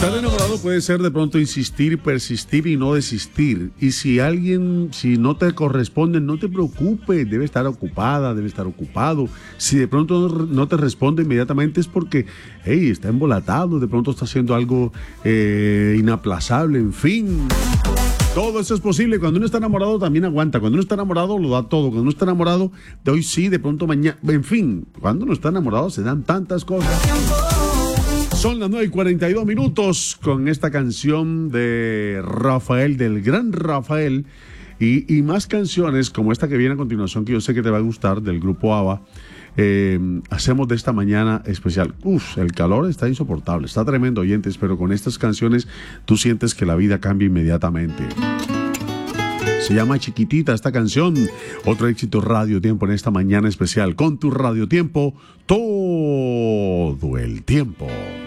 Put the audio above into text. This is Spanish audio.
Estar enamorado puede ser de pronto insistir, persistir y no desistir. Y si no te corresponde, no te preocupes, debe estar ocupada, debe estar ocupado. Si de pronto no te responde inmediatamente es porque, está embolatado, de pronto está haciendo algo inaplazable, en fin. Todo eso es posible. Cuando uno está enamorado también aguanta. Cuando uno está enamorado lo da todo. Cuando uno está enamorado de hoy sí, de pronto mañana. En fin, cuando uno está enamorado se dan tantas cosas. Son las 9:42 con esta canción de Rafael, del gran Rafael. Y más canciones como esta que viene a continuación, que yo sé que te va a gustar, del grupo ABBA. Hacemos de esta mañana especial. El calor está insoportable, está tremendo, oyentes, pero con estas canciones tú sientes que la vida cambia inmediatamente. Se llama Chiquitita esta canción. Otro éxito Radio Tiempo en esta mañana especial. Con tu Radio Tiempo todo el tiempo.